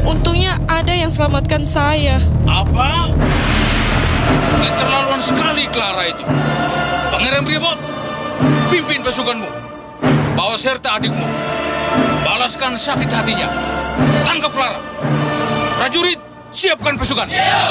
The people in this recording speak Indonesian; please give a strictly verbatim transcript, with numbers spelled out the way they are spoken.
Untungnya ada yang selamatkan saya. Apa? Keterlaluan sekali Clara itu. Pangeran Bribot, pimpin pasukanmu. Bawa serta adikmu. Balaskan sakit hatinya. Tangkap Clara. Prajurit, siapkan pasukan.